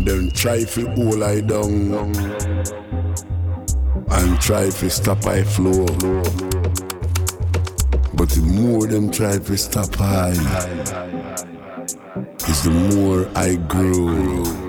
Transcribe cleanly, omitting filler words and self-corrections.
Them try to hold I down and try to stop I flow. But the more them try to stop I, is the more I grow.